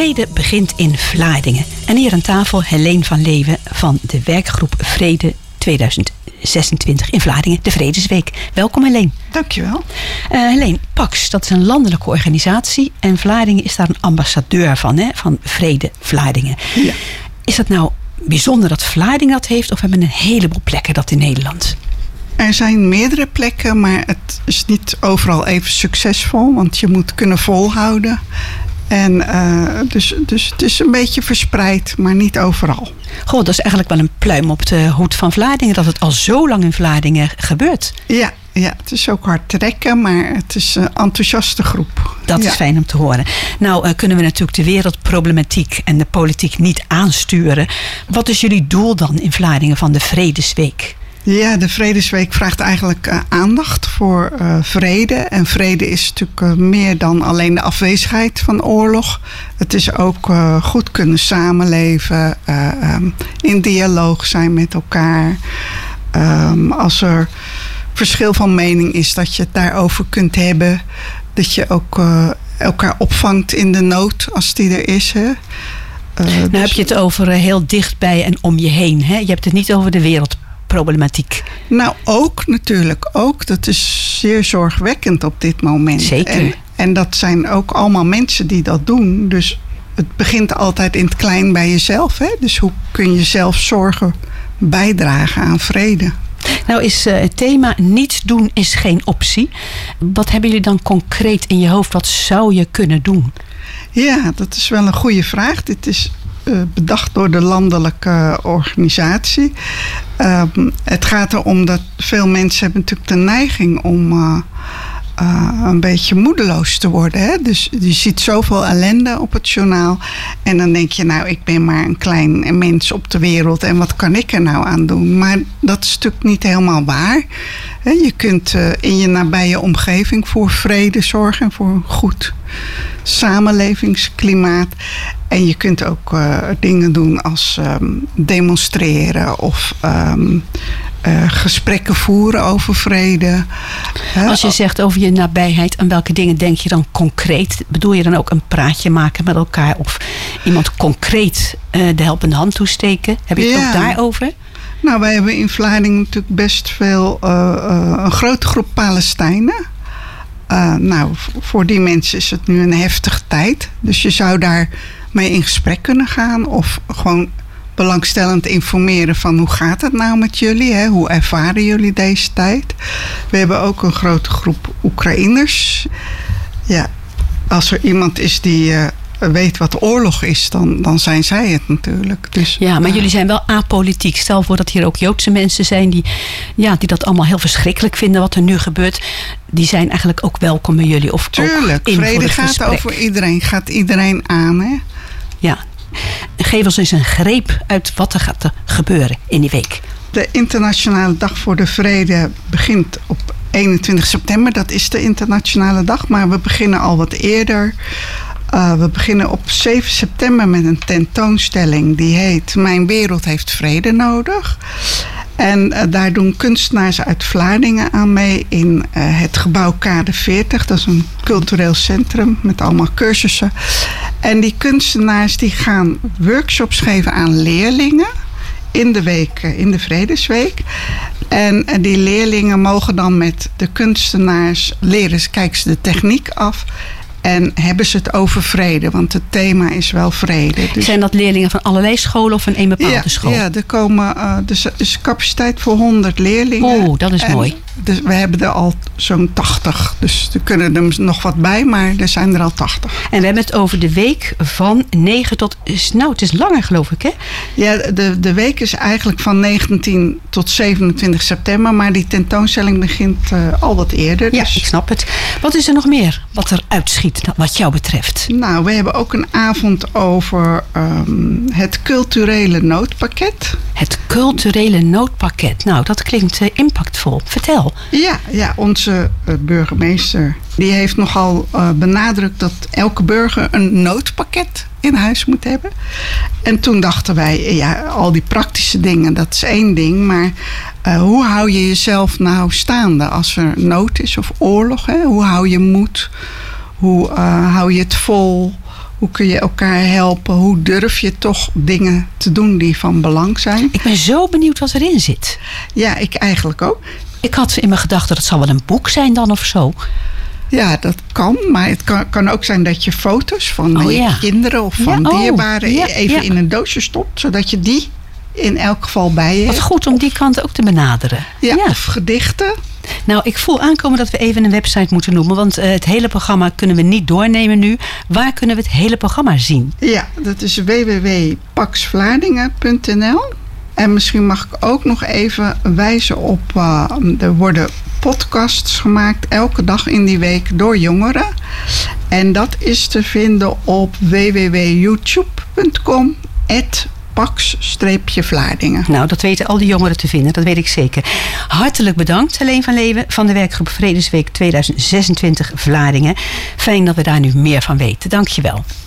Vrede begint in Vlaardingen. En hier aan tafel Helene van Leeuwen van de werkgroep Vrede 2026 in Vlaardingen, de Vredesweek. Welkom Helene. Dankjewel. Helene, PAX, dat is een landelijke organisatie en Vlaardingen is daar een ambassadeur van, hè, van Vrede Vlaardingen. Ja. Is dat nou bijzonder dat Vlaardingen dat heeft of hebben een heleboel plekken dat in Nederland? Er zijn meerdere plekken, maar het is niet overal even succesvol, want je moet kunnen volhouden. En dus het is een beetje verspreid, maar niet overal. Goh, dat is eigenlijk wel een pluim op de hoed van Vlaardingen, dat het al zo lang in Vlaardingen gebeurt. Ja, het is ook hard trekken, maar het is een enthousiaste groep. Dat is fijn om te horen. Nou kunnen we natuurlijk de wereldproblematiek en de politiek niet aansturen. Wat is jullie doel dan in Vlaardingen van de Vredesweek? Ja, de Vredesweek vraagt eigenlijk aandacht voor vrede. En vrede is natuurlijk meer dan alleen de afwezigheid van oorlog. Het is ook goed kunnen samenleven, in dialoog zijn met elkaar. Als er verschil van mening is, dat je het daarover kunt hebben. Dat je ook elkaar opvangt in de nood als die er is. Hè. Nou heb je het over heel dichtbij en om je heen. Hè? Je hebt het niet over de wereldproblematiek. Nou, ook natuurlijk. Ook. Dat is zeer zorgwekkend op dit moment. Zeker. En dat zijn ook allemaal mensen die dat doen. Dus het begint altijd in het klein bij jezelf. Hè? Dus hoe kun je zelf zorgen bijdragen aan vrede? Nou is het thema niets doen is geen optie. Wat hebben jullie dan concreet in je hoofd? Wat zou je kunnen doen? Ja, dat is wel een goede vraag. Dit is bedacht door de landelijke organisatie. Het gaat erom dat veel mensen hebben natuurlijk de neiging om een beetje moedeloos te worden. Hè? Dus je ziet zoveel ellende op het journaal. En dan denk je, nou, ik ben maar een klein mens op de wereld. En wat kan ik er nou aan doen? Maar dat is natuurlijk niet helemaal waar. Je kunt in je nabije omgeving voor vrede zorgen. En voor een goed samenlevingsklimaat. En je kunt ook dingen doen als demonstreren of gesprekken voeren over vrede. Als je zegt over je nabijheid, aan welke dingen denk je dan concreet? Bedoel je dan ook een praatje maken met elkaar of iemand concreet de helpende hand toesteken? Heb je het ook daarover? Nou, wij hebben in Vlaardingen natuurlijk best veel, een grote groep Palestijnen. Nou, voor die mensen is het nu een heftige tijd. Dus je zou daar mee in gesprek kunnen gaan of gewoon belangstellend informeren van hoe gaat het nou met jullie? Hè? Hoe ervaren jullie deze tijd? We hebben ook een grote groep Oekraïners. Ja, als er iemand is die weet wat oorlog is, dan zijn zij het natuurlijk. Dus, ja, maar jullie zijn wel apolitiek. Stel voor dat hier ook Joodse mensen zijn die dat allemaal heel verschrikkelijk vinden wat er nu gebeurt. Die zijn eigenlijk ook welkom bij jullie. Of tuurlijk, ook in vrede voor gaat gesprek. over iedereen. Gaat iedereen aan, hè? Ja. Geef ons eens een greep uit wat er gaat gebeuren in die week. De Internationale Dag voor de Vrede begint op 21 september. Dat is de internationale dag, maar we beginnen al wat eerder. We beginnen op 7 september met een tentoonstelling die heet Mijn wereld heeft vrede nodig. En daar doen kunstenaars uit Vlaardingen aan mee in het gebouw Kade 40. Dat is een cultureel centrum met allemaal cursussen. En die kunstenaars die gaan workshops geven aan leerlingen in de week, in de Vredesweek. En die leerlingen mogen dan met de kunstenaars leren, kijken ze de techniek af. En hebben ze het over vrede? Want het thema is wel vrede. Dus zijn dat leerlingen van allerlei scholen of van een bepaalde school? Ja, er komen dus capaciteit voor 100 leerlingen. Oh, dat is mooi. Dus we hebben er al zo'n 80. Dus er kunnen er nog wat bij, maar er zijn er al 80. En we hebben het over de week van 9 tot... Nou, het is langer geloof ik, hè? Ja, de week is eigenlijk van 19 tot 27 september. Maar die tentoonstelling begint al wat eerder. Dus. Ja, ik snap het. Wat is er nog meer wat er uitschiet wat jou betreft? Nou, we hebben ook een avond over het culturele noodpakket. Het culturele noodpakket. Nou, dat klinkt impactvol. Vertel. Ja, onze burgemeester die heeft nogal benadrukt dat elke burger een noodpakket in huis moet hebben. En toen dachten wij, al die praktische dingen, dat is één ding. Maar hoe hou je jezelf nou staande als er nood is of oorlog? Hè? Hoe hou je moed? Hoe hou je het vol? Hoe kun je elkaar helpen? Hoe durf je toch dingen te doen die van belang zijn? Ik ben zo benieuwd wat erin zit. Ja, ik eigenlijk ook. Ik had in mijn gedachten, dat zal wel een boek zijn dan of zo. Ja, dat kan. Maar het kan ook zijn dat je foto's van je kinderen of van dierbaren even in een doosje stopt. Zodat je die in elk geval bij je hebt. Wat goed om die kant ook te benaderen. Ja, of gedichten. Nou, ik voel aankomen dat we even een website moeten noemen. Want het hele programma kunnen we niet doornemen nu. Waar kunnen we het hele programma zien? Ja, dat is www.paxvlaardingen.nl. En misschien mag ik ook nog even wijzen op... er worden podcasts gemaakt elke dag in die week door jongeren. En dat is te vinden op www.youtube.com/Pax-Vlaardingen. Nou, dat weten al die jongeren te vinden, dat weet ik zeker. Hartelijk bedankt, Helene van Leeuwen van de werkgroep Vredesweek 2026 Vlaardingen. Fijn dat we daar nu meer van weten. Dank je wel.